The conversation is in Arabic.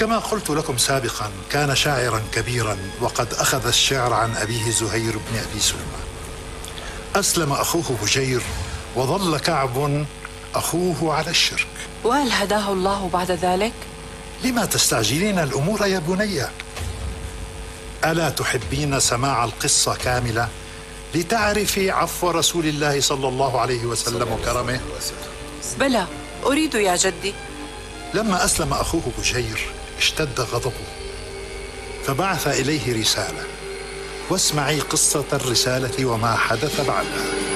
وكما قلت لكم سابقا كان شاعرا كبيرا، وقد أخذ الشعر عن أبيه زهير بن أبي سلمى. أسلم أخوه بجير وظل كعب أخوه على الشرك. وهل هداه الله بعد ذلك؟ لما تستعجلين الأمور يا بني؟ ألا تحبين سماع القصة كاملة لتعرفي عفو رسول الله صلى الله عليه وسلم وكرمه؟ بلى، أريد يا جدي. لما أسلم أخوه بجير اشتد غضبه، فبعث إليه رسالة، واسمعي قصة الرسالة وما حدث بعدها.